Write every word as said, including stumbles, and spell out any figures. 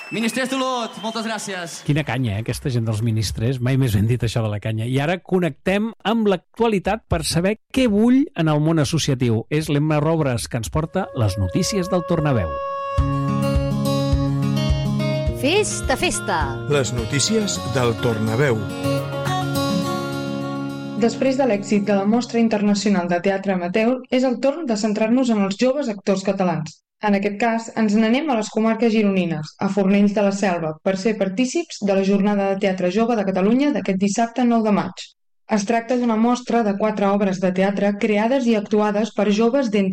Ministres d'Olot, moltes gràcies. Quina canya, eh, aquesta gent dels ministres. Mai més ben dit això de la canya. I ara connectem amb l'actualitat per saber què bull en el món associatiu. És l'Emma Robres, que ens porta les notícies del Tornaveu. Festa, festa! Les notícies del Tornaveu. Després de l'èxit de la Mostra Internacional de Teatre Amateur, és el torn de centrar-nos en els joves actors catalans. En aquest cas, ens n'anem a les comarques gironines, a Fornells de la Selva, per ser partícips de la Jornada de Teatre Jove de Catalunya d'aquest dissabte nou de maig. Es tracta d'una mostra de quatre obres de teatre creades i actuades per joves d'entre